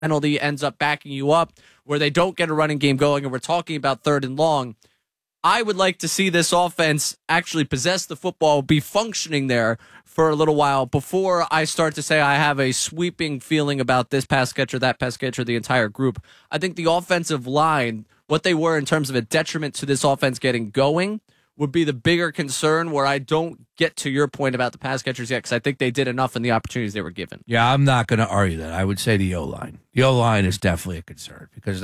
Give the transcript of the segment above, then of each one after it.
penalty ends up backing you up, where they don't get a running game going, and we're talking about 3rd and long. I would like to see this offense actually possess the football, be functioning there for a little while before I start to say I have a sweeping feeling about this pass catcher, that pass catcher, the entire group. I think the offensive line, what they were in terms of a detriment to this offense getting going, would be the bigger concern, where I don't get to your point about the pass catchers yet, because I think they did enough in the opportunities they were given. Yeah, I'm not going to argue that. I would say the O-line. The O-line is definitely a concern, because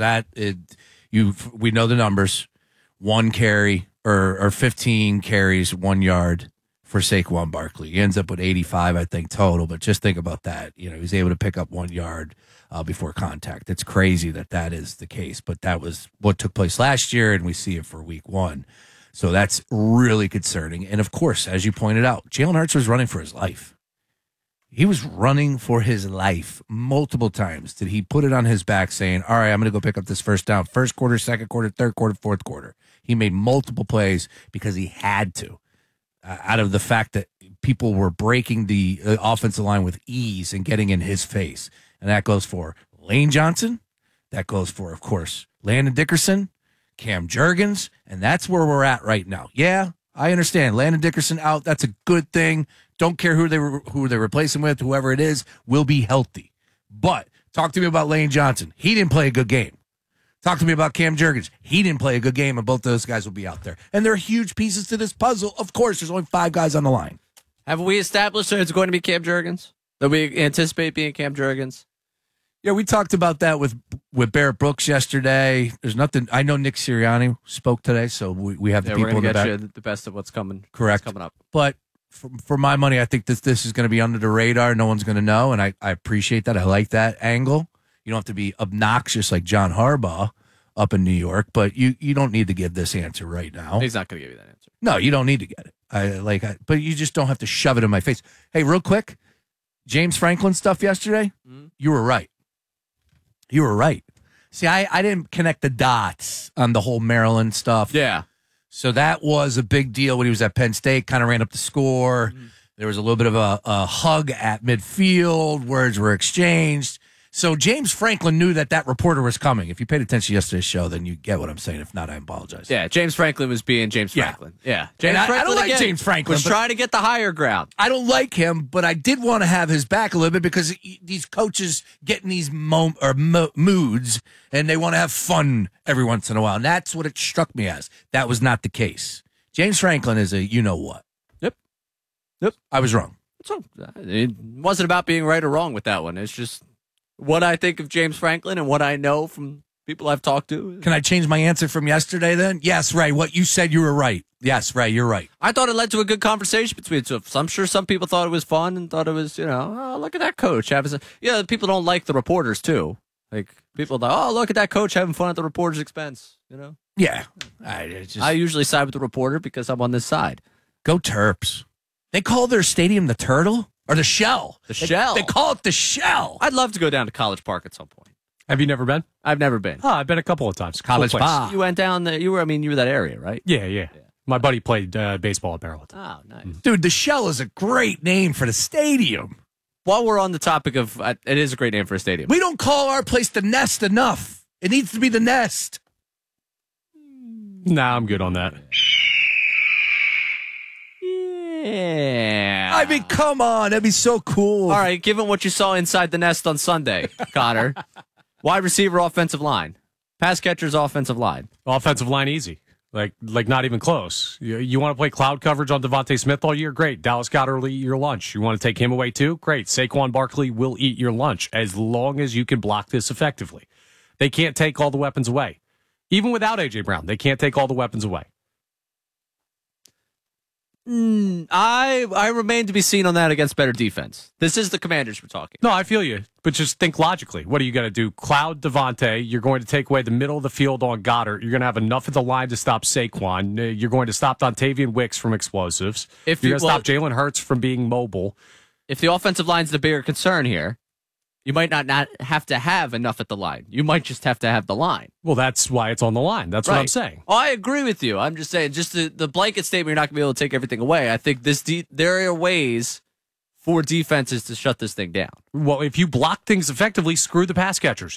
we know the numbers. 1 carry or 15 carries, 1 yard for Saquon Barkley. He ends up with 85, I think, total. But just think about that. He's able to pick up 1 yard before contact. It's crazy that is the case. But that was what took place last year, and we see it for week 1. So that's really concerning. And, of course, as you pointed out, Jalen Hurts was running for his life. He was running for his life multiple times. Did he put it on his back saying, all right, I'm going to go pick up this first down, first quarter, second quarter, third quarter, fourth quarter. He made multiple plays because he had to, out of the fact that people were breaking the offensive line with ease and getting in his face. And that goes for Lane Johnson. That goes for, of course, Landon Dickerson, Cam Jurgens. And that's where we're at right now. Yeah, I understand. Landon Dickerson out. That's a good thing. Don't care who they're replacing with. Whoever it is will be healthy. But talk to me about Lane Johnson. He didn't play a good game. Talk to me about Cam Jurgens. He didn't play a good game, and both those guys will be out there. And they're huge pieces to this puzzle. Of course, there's only 5 guys on the line. Have we established that it's going to be Cam Jurgens? That we anticipate being Cam Jurgens? Yeah, we talked about that with Barrett Brooks yesterday. There's nothing. I know Nick Sirianni spoke today, so we have the people in the back. We're going to get you the best of what's coming. Correct. What's coming up. But for my money, I think this is going to be under the radar. No one's going to know, and I appreciate that. I like that angle. You don't have to be obnoxious like John Harbaugh up in New York, but you don't need to give this answer right now. He's not going to give you that answer. No, you don't need to get it. But you just don't have to shove it in my face. Hey, real quick, James Franklin stuff yesterday. Mm-hmm. You were right. You were right. See, I didn't connect the dots on the whole Maryland stuff. Yeah. So that was a big deal when he was at Penn State, kind of ran up the score. Mm-hmm. There was a little bit of a hug at midfield. Words were exchanged. So James Franklin knew that reporter was coming. If you paid attention to yesterday's show, then you get what I'm saying. If not, I apologize. Yeah, James Franklin was being James Franklin. Yeah. James Franklin, I don't like James Franklin. Was trying to get the higher ground. I don't like him, but I did want to have his back a little bit because these coaches get in these moods, and they want to have fun every once in a while. And that's what it struck me as. That was not the case. James Franklin is a you-know-what. Yep. I was wrong. So, it wasn't about being right or wrong with that one. It's just what I think of James Franklin and what I know from people I've talked to. Can I change my answer from yesterday then? Yes, Ray. What you said, you were right. Yes, Ray, you're right. I thought it led to a good conversation between the two. So I'm sure some people thought it was fun and thought it was, oh, look at that coach. People don't like the reporters too. Like, people thought, oh, look at that coach having fun at the reporter's expense, Yeah. I usually side with the reporter because I'm on this side. Go Terps. They call their stadium the Turtle or the Shell. Shell. They call it the Shell. I'd love to go down to College Park at some point. Have you never been? I've never been. Oh, I've been a couple of times. College Park. You went down there. You were that area, right? Yeah. My buddy played baseball at Maryland. Oh, nice. Dude, the Shell is a great name for the stadium. While we're on the topic of, it is a great name for a stadium. We don't call our place the Nest enough. It needs to be the Nest. Nah, I'm good on that. Yeah. I mean, come on. That'd be so cool. All right, given what you saw inside the Nest on Sunday, Connor, wide receiver, offensive line, pass catchers, offensive line. Offensive line, easy. Like not even close. You want to play cloud coverage on Devontae Smith all year? Great. Dallas Goedert will eat your lunch. You want to take him away too? Great. Saquon Barkley will eat your lunch as long as you can block this effectively. They can't take all the weapons away. Even without A.J. Brown, they can't take all the weapons away. I remain to be seen on that against better defense. This is the Commanders we're talking. No, I feel you. But just think logically. What are you going to do? Cloud Devontae. You're going to take away the middle of the field on Goddard. You're going to have enough at the line to stop Saquon. You're going to stop Dontavian Wicks from explosives. You're going to stop Jalen Hurts from being mobile. If the offensive line's the bigger concern here, you might not have to have enough at the line. You might just have to have the line. Well, that's why it's on the line. That's what I'm saying. Oh, I agree with you. I'm just saying, just the blanket statement, you're not going to be able to take everything away. I think there are ways for defenses to shut this thing down. Well, if you block things effectively, screw the pass catchers.